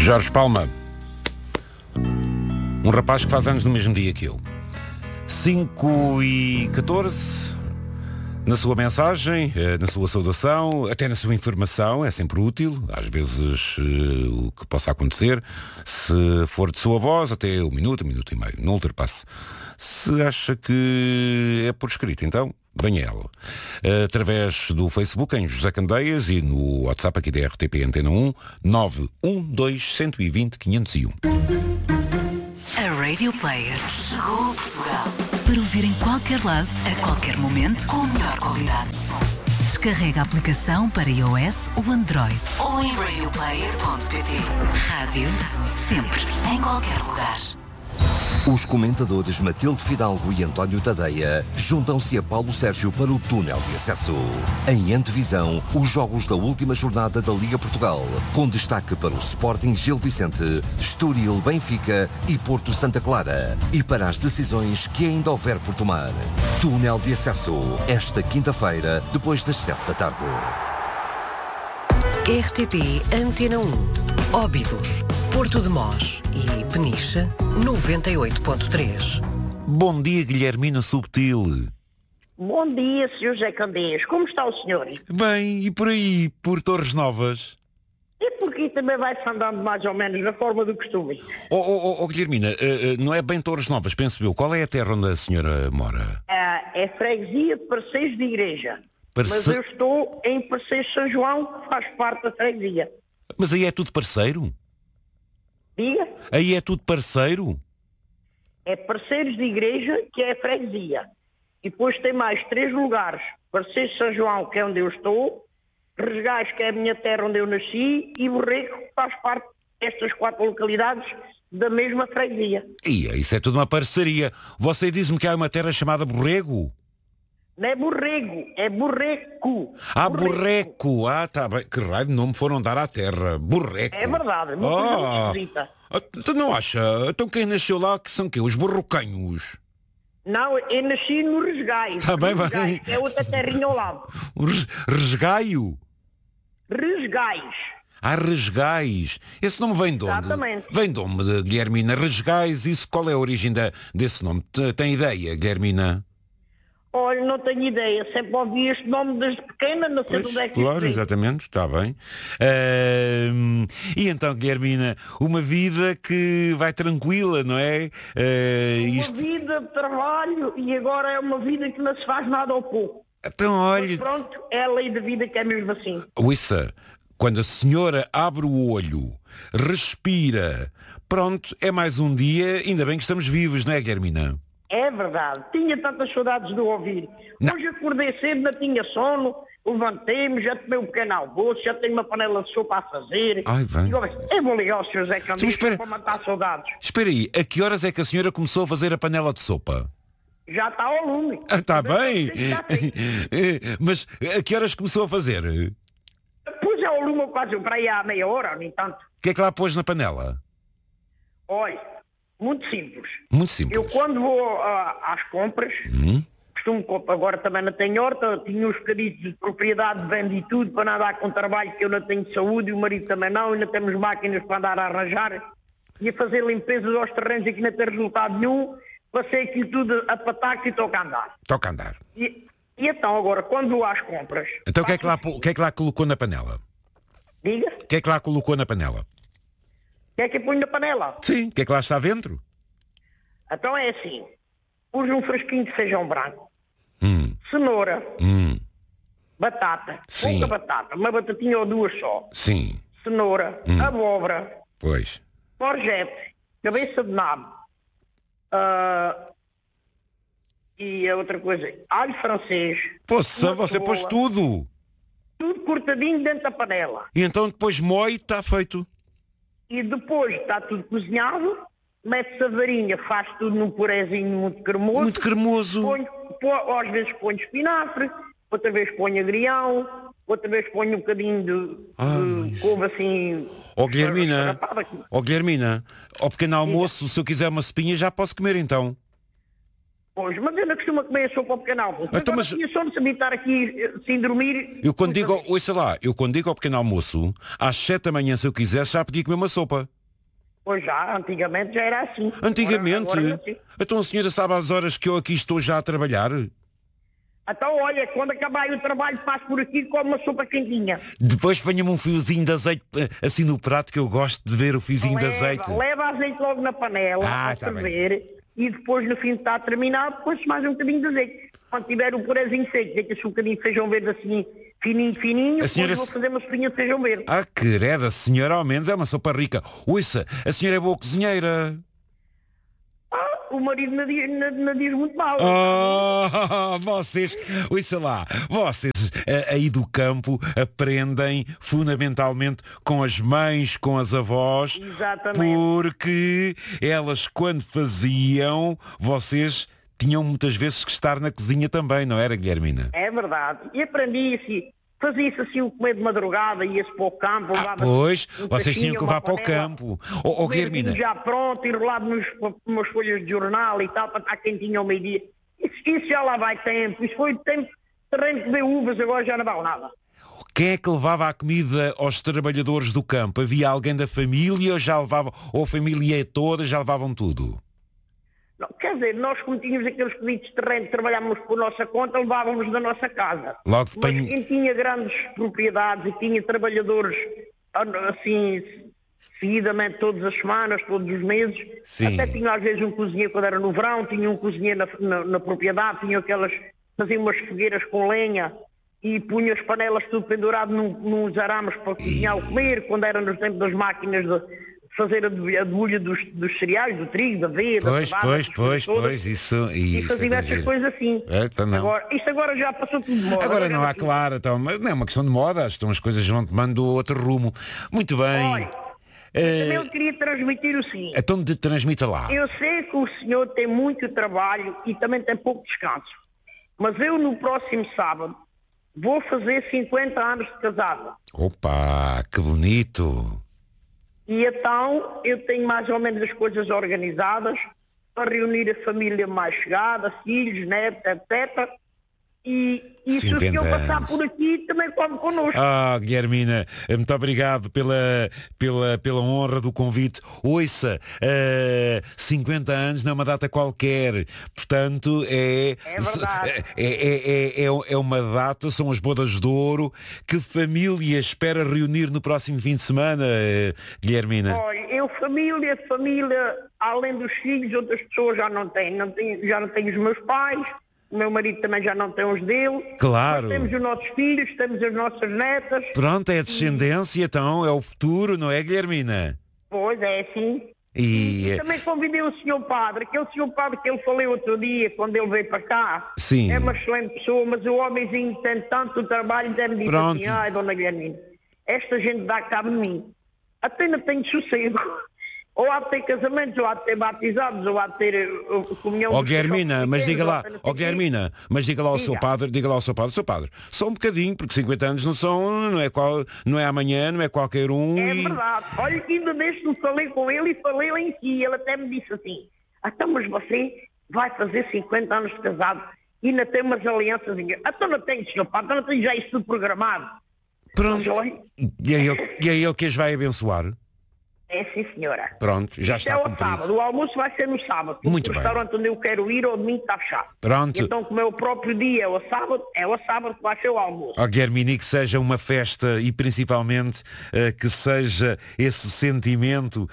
Jorge Palma, um rapaz que faz anos no mesmo dia que eu. 5h14, na sua mensagem, na sua saudação, até na sua informação, é sempre útil, às vezes o que possa acontecer, se for de sua voz, até um minuto e meio, não ultrapasse. Se acha que é por escrito, então venha ela. Através do Facebook, em José Candeias, e no WhatsApp aqui da RTP Antena 1, 912-120-501. A Radio Player chegou a Portugal para ouvir em qualquer lado, a qualquer momento, com a melhor qualidade de som. Descarrega a aplicação para iOS ou Android ou em radioplayer.pt. Rádio sempre, em qualquer lugar. Os comentadores Matilde Fidalgo e António Tadeia juntam-se a Paulo Sérgio para o túnel de acesso. Em antevisão, os jogos da última jornada da Liga Portugal, com destaque para o Sporting Gil Vicente, Estoril Benfica e Porto Santa Clara. E para as decisões que ainda houver por tomar. Túnel de acesso, esta quinta-feira, depois das 7 da tarde. RTP Antena 1, Óbidos, Porto de Mós e Peniche, 98.3. Bom dia, Guilhermina Subtil. Bom dia, Sr. José Candeias. Como está o senhor? Bem, e por aí, por Torres Novas? E porque também vai-se andando mais ou menos na forma do costume. Guilhermina, não é bem Torres Novas, penso eu. Qual é a terra onde a senhora mora? É freguesia de Parceiros de Igreja. Mas eu estou em Parceiros de São João, que faz parte da freguesia. Mas aí é tudo parceiro? Diga? Aí é tudo parceiro? É Parceiros de Igreja, que é a freguesia. E depois tem mais 3 lugares. Parceiros de São João, que é onde eu estou, Resgais, que é a minha terra onde eu nasci, e Borrego, que faz parte destas 4 localidades da mesma freguesia. Isso é tudo uma parceria. Você diz-me que há uma terra chamada Borrego? Não é Borrego, é Borreco. Borreco. Tá bem. Que raio de nome foram dar à terra? Borreco. É verdade, uma coisa esquisita. Tu não acha? Então quem nasceu lá que são quê? Os borrocanhos? Não, eu nasci no Resgais. Está bem, Resgais, que é outra terrinha ao lado. Resgaio? Resgais. Resgais. Esse nome vem de onde? Exatamente. Vem de onde, Guilhermina? Resgais, isso, qual é a origem desse nome? Tem ideia, Guilhermina? Olha, não tenho ideia. Sempre ouvi este nome desde pequena, não sei de onde é que claro, exatamente, está bem. E então, Guilhermina, uma vida que vai tranquila, não é? Uma vida de trabalho e agora é uma vida que não se faz nada ao pouco. Então, olha... Mas pronto, é a lei da vida que é mesmo assim. Ouça, quando a senhora abre o olho, respira, pronto, é mais um dia, ainda bem que estamos vivos, não é, Guilhermina? É verdade, tinha tantas saudades de ouvir. Não. Hoje acordei cedo, não tinha sono, levantei-me, já tomei um pequeno almoço, já tenho uma panela de sopa a fazer. Ai, bem. Eu vou ligar ao Sr. Zé Candeias para matar saudades. Espera aí, a que horas é que a senhora começou a fazer a panela de sopa? Já está ao lume. Está bem? Mas a que horas começou a fazer? Pus ao lume quase para aí há meia hora, no entanto. O que é que lá pôs na panela? Olha, muito simples. Muito simples. Eu quando vou às compras, costumo comprar, agora também não tenho horta, tinha uns bocaditos de propriedade, vendo e tudo, para não andar com trabalho, que eu não tenho saúde, e o marido também não, ainda temos máquinas para andar a arranjar, e a fazer limpezas aos terrenos aqui não tem resultado nenhum, passei aqui tudo a pataco e toca a andar. Toca a andar. E então agora, quando vou às compras... Então o que é que lá colocou na panela? Diga? O que é que lá colocou na panela? O que é que eu ponho na panela? Sim, o que é que lá está dentro? Então é assim, pus um fresquinho de feijão branco, cenoura, batata, Sim. pouca batata, uma batatinha ou duas só, Sim. cenoura, abóbora, Pois. courgette, cabeça de nabo, e a outra coisa, alho francês. Poça, uma você pôs cebola, tudo. tudo cortadinho dentro da panela. E então depois moe e está feito. E depois está tudo cozinhado, mete-se a varinha, faz tudo num purezinho muito cremoso. Muito cremoso. Às vezes ponho espinafre, outra vez ponho agrião, outra vez ponho um bocadinho de couve assim... Guilhermina, Guilhermina, ao pequeno almoço, se eu quiser uma sopinha, já posso comer então. Pois, mas eu não costumo comer a sopa ao pequeno almoço. Então, Agora, mas- só de sabia estar aqui sem dormir. Eu quando digo, ouça lá, eu quando digo ao pequeno almoço, às 7 da manhã, se eu quisesse, já podia comer uma sopa. Pois já, antigamente já era assim. Antigamente? Agora é assim. Então a senhora sabe as horas que eu aqui estou já a trabalhar? Então, olha, quando acabar o trabalho, passo por aqui e como uma sopa quentinha. Depois ponha-me um fiozinho de azeite assim no prato, que eu gosto de ver o fiozinho de azeite. Leva azeite logo na panela, a tá ferver, e depois no fim de estar terminado, põe-se mais um bocadinho de azeite. Quando tiver o purezinho seco, deita-se um bocadinho de feijão verde assim, fininho, A senhora depois vou fazer uma sopinha de feijão verde. Ah, querida, a senhora ao menos é uma sopa rica. Ouça, a senhora é boa cozinheira. O marido não diz muito mal. Vocês, ouça lá, vocês aí do campo aprendem fundamentalmente com as mães, com as avós, Exatamente. porque elas quando faziam, vocês tinham muitas vezes que estar na cozinha também, não era, Guilhermina? É verdade. E aprendi assim, fazia-se assim o comer de madrugada, ia-se para o campo, levava Pois, um vocês tinham tachinho, que levar uma para o panela, campo. o Guilhermina, verdinho já pronto, enrolado umas folhas de jornal e tal, para estar quentinho ao meio-dia. Isso já lá vai tempo. Isso foi tempo terreno de comer uvas, agora já não vale nada. quem é que levava a comida aos trabalhadores do campo? Havia alguém da família ou já levava, ou a família toda já levavam tudo? Não, quer dizer, nós como tínhamos aqueles pedidos de terreno, trabalhávamos por nossa conta, levávamos da nossa casa. Logo Mas tem... quem tinha grandes propriedades e tinha trabalhadores assim, seguidamente todas as semanas, todos os meses, Sim. até tinha às vezes um cozinheiro quando era no verão, tinha um cozinheiro na propriedade, tinha aquelas, fazia umas fogueiras com lenha e punha as panelas tudo pendurado nos arames para cozinhar o comer, quando era nos tempos das máquinas de fazer a debulha dos cereais, do trigo, da aveia, da cevada, Pois, isso... e fazia essas coisas assim. Então não. Isto agora já passou tudo de moda. Agora não há, claro, então, mas não é uma questão de moda, então as coisas vão tomando outro rumo. Muito bem. Olha, também eu queria transmitir o seguinte. Então transmita lá. Eu sei que o senhor tem muito trabalho e também tem pouco descanso. Mas eu no próximo sábado vou fazer 50 anos de casado. Opa, que bonito. E então eu tenho mais ou menos as coisas organizadas para reunir a família mais chegada, filhos, netos, etc. E se o senhor passar anos. por aqui, também come connosco. Guilhermina, muito obrigado pela honra do convite. Ouça, 50 anos não é uma data qualquer, portanto É verdade. é uma data, são as bodas de ouro. Que família espera reunir no próximo fim de semana, Guilhermina? Olha, família, além dos filhos, outras pessoas já não tenho os meus pais. O meu marido também já não tem os dele. Claro. Nós temos os nossos filhos, temos as nossas netas. Pronto, é a descendência, então, é o futuro, não é, Guilhermina? Pois é, assim. E também convidei o senhor padre, aquele senhor padre que eu falei outro dia, quando ele veio para cá. Sim. É uma excelente pessoa, mas o homenzinho tem tanto trabalho, até-me disse Pronto. assim, ai, dona Guilhermina, esta gente dá cabo de mim. Até não tenho sossego. Ou há de ter casamentos, ou há de ter batizados, ou há de ter comunhão. Guilhermina, mas diga lá, Guilhermina, mas diga lá ao seu padre, seu padre, só um bocadinho, porque 50 anos não é amanhã, não é qualquer um. É verdade. Olha que ainda desde que falei com ele e falei lá em si, ele até me disse assim, então mas você vai fazer 50 anos de casado e ainda tem umas alianças, então não tenho, senhor padre, então não tenho já isso tudo programado. Pronto. Mas, olha, E é ele que as vai abençoar? é sim, senhora. Pronto, já Isto está é o cumprido. sábado, o almoço vai ser no sábado. Muito o bem. restaurante onde eu quero ir, ao domingo está fechado. Pronto. Então, como é o próprio dia, é o sábado que vai ser o almoço. Guilhermina, que seja uma festa e principalmente que seja esse sentimento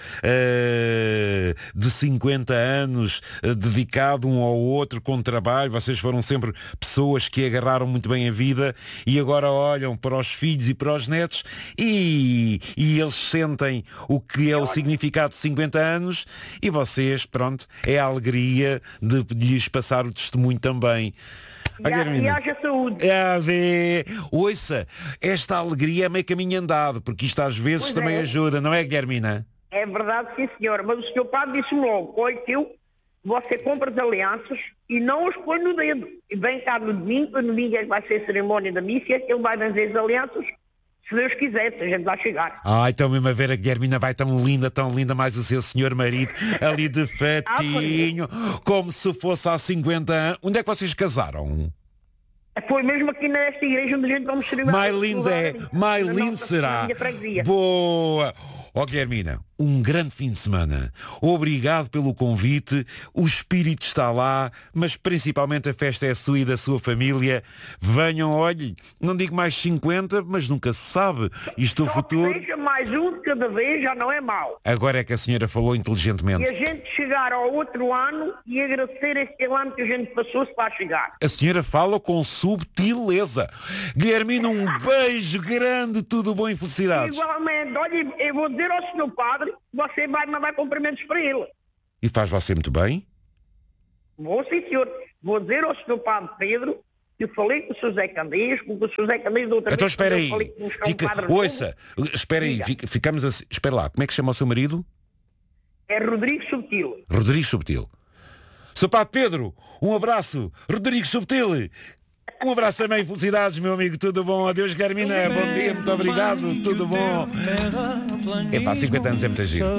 de 50 anos dedicado um ao outro com trabalho. Vocês foram sempre pessoas que agarraram muito bem a vida e agora olham para os filhos e para os netos e eles sentem o que é o significado de 50 anos e vocês, pronto, é a alegria de lhes passar o testemunho também. E haja saúde. Ouça, esta alegria é meio caminho andado, porque isto às vezes Pois também é. ajuda, não é, Guilhermina? É verdade, sim, senhora. Mas o senhor padre disse-me logo, olha que você compra as alianças e não os põe no dedo. E vem cá no domingo é que vai ser a cerimónia da missa, que ele vai benzer as alianças, Se Deus quiser, se a gente vai chegar. Ai, então mesmo a ver a Guilhermina vai tão linda, mais o seu senhor marido, ali de fatinho, como se fosse há 50 anos. Onde é que vocês casaram? Foi mesmo aqui nesta igreja onde a gente vamos servir. Mais lindo mais lindo será. Boa! Ó Guilhermina, um grande fim de semana. Obrigado pelo convite. O espírito está lá, mas principalmente a festa é sua e da sua família. Venham, olhe, não digo mais 50, mas nunca se sabe. Isto o futuro. Seja mais um de cada vez, já não é mau. Agora é que a senhora falou inteligentemente. E a gente chegar ao outro ano e agradecer este ano que a gente passou-se para chegar. A senhora fala com subtileza. Guilhermina, um beijo grande, tudo bom e felicidades. Igualmente, olha, eu vou dizer ao senhor padre, você vai mandar cumprimentos para ele. E faz você muito bem? Vou, sim, senhor. Vou dizer ao senhor padre Pedro que eu falei com o Sr. Zé Candeias, com o Sr. Zé Candeias da outra então vez. Espera aí. Ouça, espera aí, ficamos assim. Espera lá, como é que chama o seu marido? É Rodrigo Subtil. Rodrigo Subtil. Sr. Padre Pedro, um abraço. Rodrigo Subtil. Um abraço também, felicidades, meu amigo, tudo bom? Adeus, Guilhermina, bom dia, muito obrigado, tudo bom. Epá, 50 anos é muita giro.